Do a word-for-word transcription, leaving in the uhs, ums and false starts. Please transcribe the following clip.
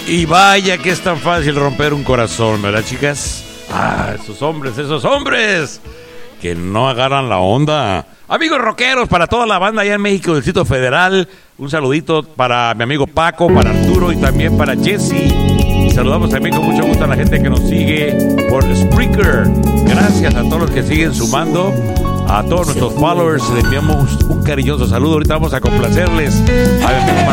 Y vaya que es tan fácil romper un corazón, ¿verdad, chicas? Ah, esos hombres, esos hombres que no agarran la onda. Amigos rockeros, para toda la banda allá en México, del Distrito Federal, un saludito para mi amigo Paco, para Arturo y también para Jesse. Y saludamos también con mucho gusto a la gente que nos sigue por Spreaker. Gracias a todos los que siguen sumando. A todos nuestros followers les enviamos un cariñoso saludo. Ahorita vamos a complacerles a mi amigo